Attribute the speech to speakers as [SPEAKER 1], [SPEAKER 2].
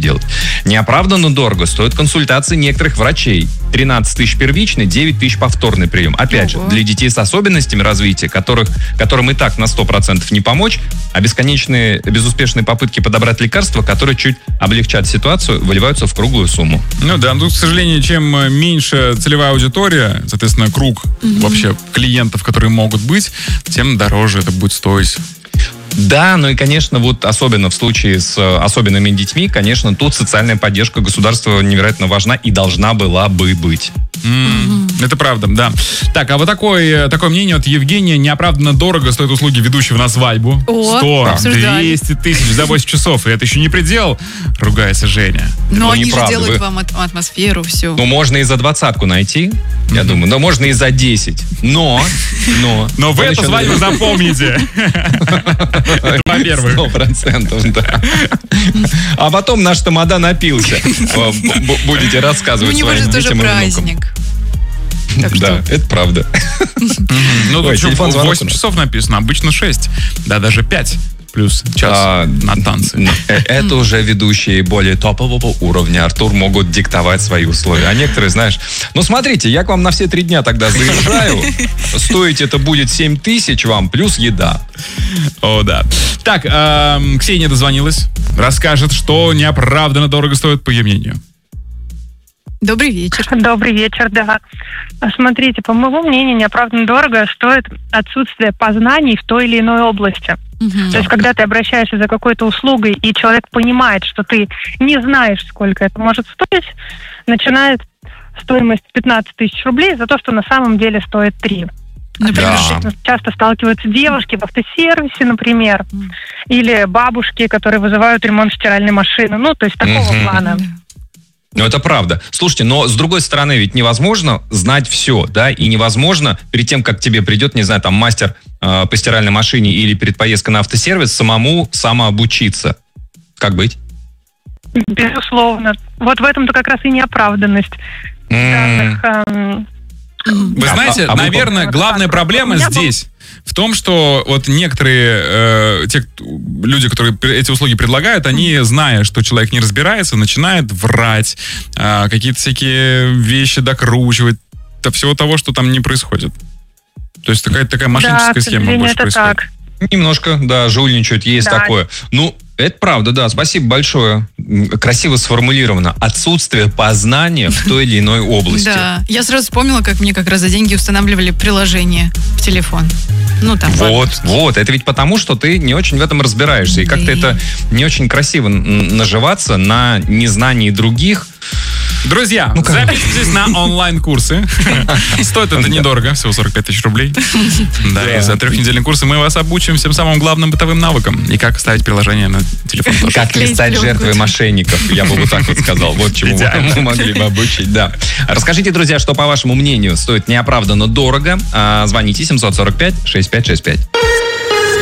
[SPEAKER 1] делать. Неоправданно дорого стоят консультации некоторых врачей. 13 тысяч первичный, 9 тысяч повторный прием. Опять же, для детей с особенностями развития, которым и так на 100% не помочь, а бесконечные безуспешные попытки подобрать лекарства, которые чуть облегчат ситуацию, выливаются в круглую сумму.
[SPEAKER 2] Ну да, но, к сожалению, чем меньше целевая аудитория, соответственно, круг вообще клиентов, которые могут быть, тем дороже это будет стоить.
[SPEAKER 1] Да, ну и, конечно, вот особенно в случае с особенными детьми, конечно, тут социальная поддержка государства невероятно важна и должна была бы быть.
[SPEAKER 2] Это правда, да. Так, а вот такое мнение от Евгения. Неоправданно дорого стоят услуги ведущего на свадьбу. 100-200 тысяч за 8 часов. И это еще не предел, ругается Женя.
[SPEAKER 3] Но они же делают вам атмосферу, все.
[SPEAKER 1] Ну, можно и за 20-ку найти, я думаю. Но можно и за 10. Но
[SPEAKER 2] вы эту свадьбу запомните. Это во-первых.
[SPEAKER 1] 100%, да. А потом наш тамада напился. Будете рассказывать своим детям и внукам. Да, это правда.
[SPEAKER 2] Ну, тут 8 часов написано, обычно 6. Да, даже 5. Плюс час на танцы.
[SPEAKER 1] Это уже ведущие более топового уровня, Артур, могут диктовать свои условия. А некоторые, знаешь... Ну, смотрите, я к вам на все 3 дня тогда заезжаю. Стоить это будет 7 тысяч вам, плюс еда.
[SPEAKER 2] О, да. Так, Ксения дозвонилась. Расскажет, что неоправданно дорого стоит, по ее мнению.
[SPEAKER 3] Добрый вечер.
[SPEAKER 4] Добрый вечер, да. Смотрите, по моему мнению, неоправданно дорого стоит отсутствие познаний в той или иной области. То есть, когда ты обращаешься за какой-то услугой, и человек понимает, что ты не знаешь, сколько это может стоить, начинает стоимость 15 тысяч рублей за то, что на самом деле стоит 3.
[SPEAKER 3] Например,
[SPEAKER 4] часто сталкиваются девушки в автосервисе, например, или бабушки, которые вызывают ремонт стиральной машины. Ну, то есть, такого плана.
[SPEAKER 1] Ну, это правда. Слушайте, но с другой стороны, ведь невозможно знать все, да, и невозможно перед тем, как к тебе придет, не знаю, там, мастер по стиральной машине или перед поездкой на автосервис, самообучиться. Как быть?
[SPEAKER 4] Безусловно. Вот в этом-то как раз и неоправданность данных...
[SPEAKER 2] Вы знаете, наверное, главная проблема здесь в том, что вот некоторые люди, которые эти услуги предлагают, они, зная, что человек не разбирается, начинают врать, какие-то всякие вещи докручивать, всего того, что там не происходит. То есть такая мошенническая схема больше происходит. Так.
[SPEAKER 1] Немножко, да, жульничать есть такое. Ну, это правда, да. Спасибо большое. Красиво сформулировано. Отсутствие познания в той или иной области.
[SPEAKER 3] Да. Я сразу вспомнила, как мне как раз за деньги устанавливали приложение в телефон. Ну, там.
[SPEAKER 1] Вот. Это ведь потому, что ты не очень в этом разбираешься. И как-то это не очень красиво наживаться на незнании других.
[SPEAKER 2] Друзья, записывайтесь на онлайн-курсы. Стоит это недорого, всего 45 тысяч рублей. Да, и за 3-недельные курсы мы вас обучим всем самым главным бытовым навыкам. И как ставить приложение на телефон тоже.
[SPEAKER 1] Как не стать жертвой мошенников, я бы вот так вот сказал. Вот чему мы могли бы обучить, да. Расскажите, друзья, что, по вашему мнению, стоит неоправданно дорого. Звоните 745-6565.